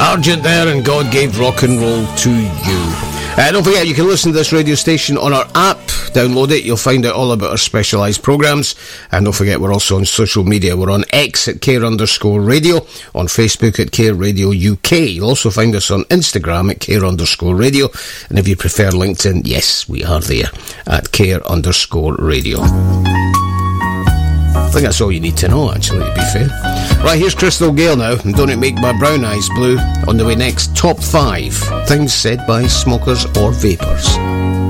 Argent there, and God gave rock and roll to you. Don't forget, you can listen to this radio station on our app. Download it, you'll find out all about our specialised programmes. And don't forget, we're also on social media. We're on X at @care_radio, on Facebook at Care Radio UK. You'll also find us on Instagram at Care_radio. And if you prefer LinkedIn, yes, we are there at Care_radio. I think that's all you need to know, actually, to be fair. Right, here's Crystal Gale now, and Don't It Make My Brown Eyes Blue. On the way next, Top 5 Things Said by Smokers or Vapors.